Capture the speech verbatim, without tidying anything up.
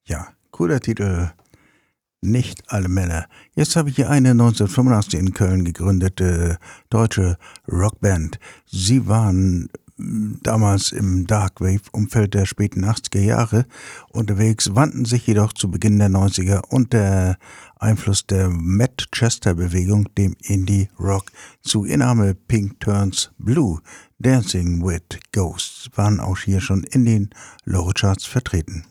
Ja, cooler Titel. Nicht alle Männer. Jetzt habe ich hier eine neunzehnhundertfünfundachtzig in Köln gegründete deutsche Rockband. Sie waren damals im Darkwave-Umfeld der späten achtziger Jahre unterwegs, wandten sich jedoch zu Beginn der neunziger unter Einfluss der Manchester-Bewegung, dem Indie-Rock, zu. Ihr Name Pink Turns Blue, Dancing with Ghosts, waren auch hier schon in den Loro-Charts vertreten.